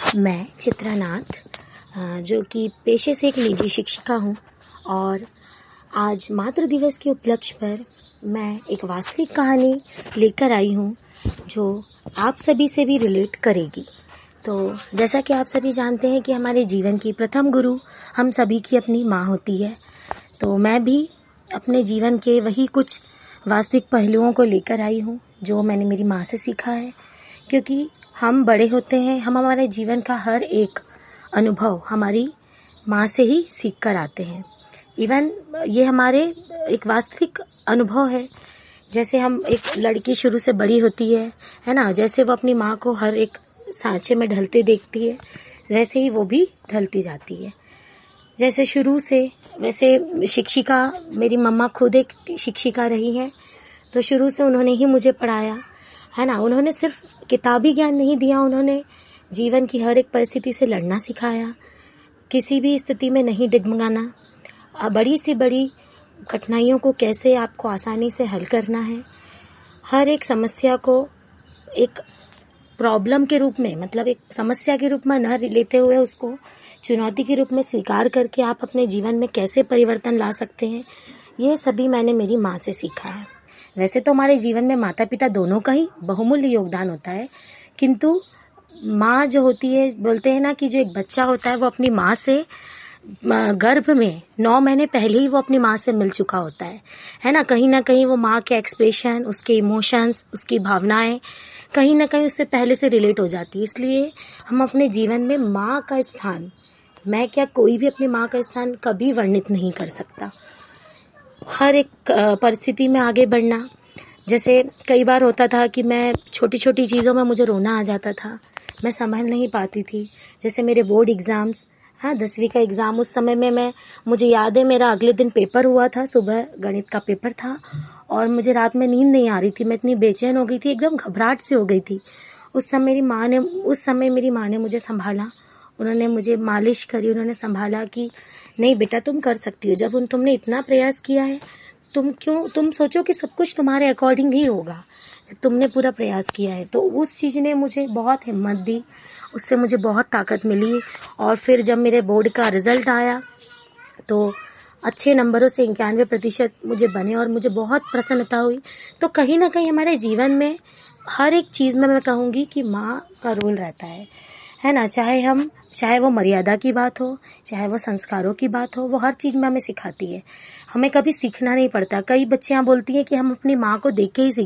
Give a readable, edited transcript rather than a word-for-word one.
मैं चित्रा नाथ, जो कि पेशे से एक निजी शिक्षिका हूँ और आज मातृ दिवस के उपलक्ष्य पर मैं एक वास्तविक कहानी लेकर आई हूँ जो आप सभी से भी रिलेट करेगी। तो जैसा कि आप सभी जानते हैं कि हमारे जीवन की प्रथम गुरु हम सभी की अपनी माँ होती है, तो मैं भी अपने जीवन के वही कुछ वास्तविक पहलुओं को लेकर आई हूँ जो मैंने मेरी माँ से सीखा है। क्योंकि हम बड़े होते हैं, हम हमारे जीवन का हर एक अनुभव हमारी माँ से ही सीख कर आते हैं। इवन ये हमारे एक वास्तविक अनुभव है। जैसे हम एक लड़की शुरू से बड़ी होती है ना, जैसे वो अपनी माँ को हर एक सांचे में ढलते देखती है, वैसे ही वो भी ढलती जाती है। जैसे शुरू से वैसे शिक्षिका, मेरी मम्मा खुद एक शिक्षिका रही हैं, तो शुरू से उन्होंने ही मुझे पढ़ाया है ना। उन्होंने सिर्फ किताबी ज्ञान नहीं दिया, उन्होंने जीवन की हर एक परिस्थिति से लड़ना सिखाया, किसी भी स्थिति में नहीं डगमगाना, बड़ी से बड़ी कठिनाइयों को कैसे आपको आसानी से हल करना है, हर एक समस्या को एक प्रॉब्लम के रूप में, मतलब एक समस्या के रूप में न लेते हुए उसको चुनौती के रूप में स्वीकार करके आप अपने जीवन में कैसे परिवर्तन ला सकते हैं, ये सभी मैंने मेरी माँ से सीखा है। वैसे तो हमारे जीवन में माता पिता दोनों का ही बहुमूल्य योगदान होता है, किंतु माँ जो होती है, बोलते हैं ना कि जो एक बच्चा होता है वो अपनी माँ से गर्भ में 9 महीने पहले ही वो अपनी माँ से मिल चुका होता है ना। कहीं ना कहीं वो माँ के एक्सप्रेशन, उसके इमोशंस, उसकी भावनाएं कहीं ना कहीं उससे पहले से रिलेट हो जाती है। इसलिए हम अपने जीवन में माँ का स्थान, मैं क्या कोई भी अपनी माँ का स्थान कभी वर्णित नहीं कर सकता। हर एक परिस्थिति में आगे बढ़ना, जैसे कई बार होता था कि मैं छोटी छोटी चीज़ों में मुझे रोना आ जाता था, मैं संभल नहीं पाती थी। जैसे मेरे बोर्ड एग्ज़ाम्स, 10वीं का एग्ज़ाम, उस समय में मुझे याद है मेरा अगले दिन पेपर हुआ था, सुबह गणित का पेपर था और मुझे रात में नींद नहीं आ रही थी, मैं इतनी बेचैन हो गई थी, एकदम घबराहट सी हो गई थी। उस समय मेरी माँ ने मुझे संभाला, उन्होंने मुझे मालिश करी, उन्होंने संभाला कि नहीं बेटा तुम कर सकती हो, जब तुमने इतना प्रयास किया है, तुम सोचो कि सब कुछ तुम्हारे अकॉर्डिंग ही होगा, जब तुमने पूरा प्रयास किया है। तो उस चीज़ ने मुझे बहुत हिम्मत दी, उससे मुझे बहुत ताकत मिली। और फिर जब मेरे बोर्ड का रिज़ल्ट आया तो अच्छे नंबरों से 91% मुझे बने और मुझे बहुत प्रसन्नता हुई। तो कहीं ना कहीं हमारे जीवन में हर एक चीज़ में मैं कहूँगी कि माँ का रोल रहता है ना। चाहे वो मर्यादा की बात हो, चाहे वो संस्कारों की बात हो, वो हर चीज़ में हमें सिखाती है। हमें कभी सीखना नहीं पड़ता। कई बच्चियाँ बोलती हैं कि हम अपनी माँ को देख के ही सीख